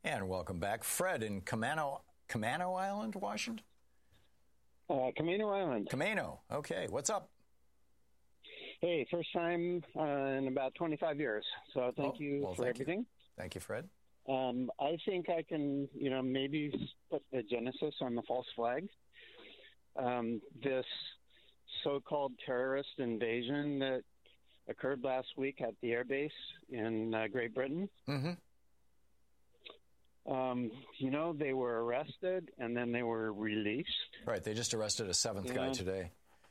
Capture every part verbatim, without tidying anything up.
And welcome back. Fred in Camano, Camano Island, Washington? Uh, Camano Island. Camano. Okay. What's up? Hey, first time uh, in about twenty-five years. So thank oh, you well, for thank everything. You. Thank you, Fred. Um, I think I can, you know, maybe put the genesis on the false flag. Um, this so-called terrorist invasion that occurred last week at the airbase in uh, Great Britain. Mm-hmm. Um, you know, they were arrested and then they were released. Right. They just arrested a seventh and guy today.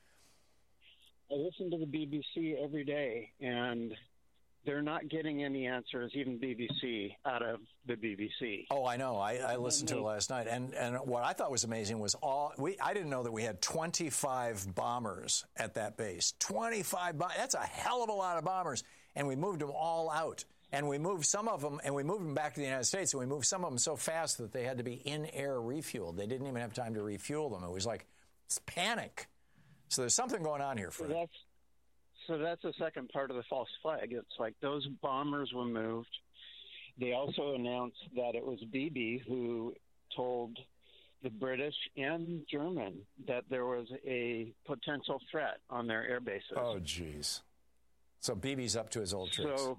I listen to the B B C every day, and they're not getting any answers, even B B C, out of the B B C. Oh, I know. I, I listened to it last night. And, and what I thought was amazing was all we. I didn't know that we had twenty-five bombers at that base. twenty-five bombers. That's a hell of a lot of bombers. And we moved them all out. And we moved some of them, and we moved them back to the United States, and we moved some of them so fast that they had to be in-air refueled. They didn't even have time to refuel them. It was like it's panic. So there's something going on here, Fred. So that's, so that's the second part of the false flag. It's like those bombers were moved. They also announced that it was Bibi who told the British and German that there was a potential threat on their air bases. Oh, geez. So Bibi's up to his old tricks. So,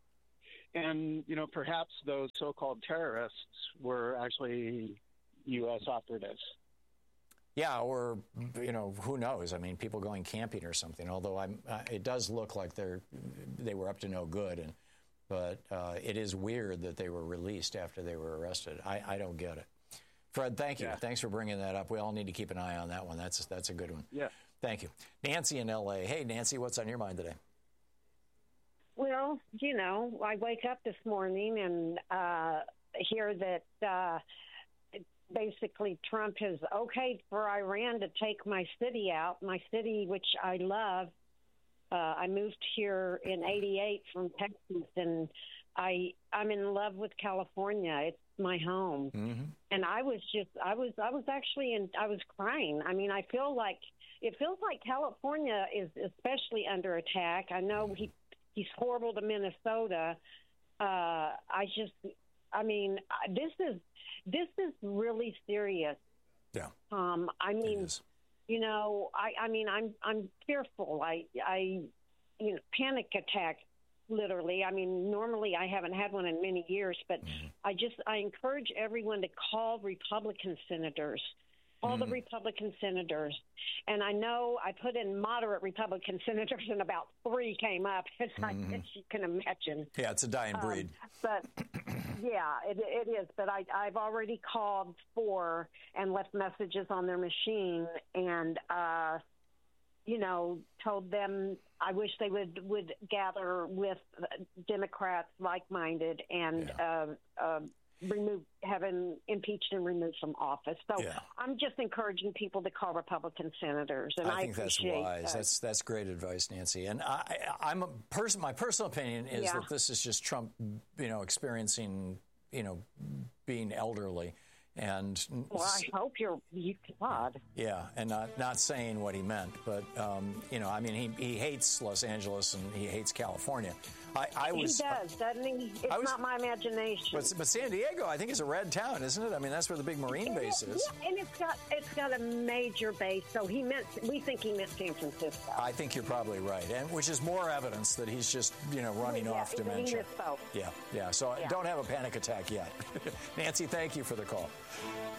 and, you know, perhaps those so-called terrorists were actually U S operatives. Yeah, or, you know, who knows? I mean, people going camping or something, although I'm, uh, it does look like they're they were up to no good. And But uh, it is weird that they were released after they were arrested. I, I don't get it. Fred, thank you. Yeah. Thanks for bringing that up. We all need to keep an eye on that one. That's, that's a good one. Yeah. Thank you. Nancy in L A. Hey, Nancy, what's on your mind today? Well, you know, I wake up this morning and uh, hear that uh, basically Trump has okayed for Iran to take my city out, my city, which I love. Uh, I moved here in eighty-eight from Texas, and I, I'm in love with California. It's my home. Mm-hmm. And I was just, I was, I was actually, in, I was crying. I mean, I feel like, it feels like California is especially under attack. I know he He's horrible to Minnesota. Uh, I just, I mean, this is this is really serious. Yeah. Um, I mean, you know, I, I mean, I'm I'm fearful. I, I, you know, panic attack, literally. I mean, normally I haven't had one in many years, but mm-hmm. I just I encourage everyone to call Republican senators. All mm-hmm. the Republican senators. And I know I put in moderate Republican senators, and about three came up, as mm-hmm. I guess you can imagine. Yeah, it's a dying breed. Um, but, yeah, it, it is. But I, I've already called four and left messages on their machine and, uh, you know, told them I wish they would, would gather with Democrats like-minded and yeah. uh, uh, remove, having impeached and removed from office. So yeah. I'm just encouraging people to call Republican senators. And I, I think that's wise. That. That's that's great advice, Nancy. And I, I'm a person. My personal opinion is yeah. that this is just Trump, you know, experiencing, you know, being elderly. And well, I hope you're you God. Yeah, and not not saying what he meant, but um, you know, I mean, he he hates Los Angeles and he hates California. I, I was, he does, doesn't he? It's was, not my imagination. But, but San Diego, I think, is a red town, isn't it? I mean, that's where the big Marine base is. Yeah, and it's got it's got a major base. So he meant we think he meant San Francisco. I think you're probably right, and which is more evidence that he's just you know running yeah, off dementia. He misspoke. Yeah, yeah. So yeah. don't have a panic attack yet. Nancy, thank you for the call.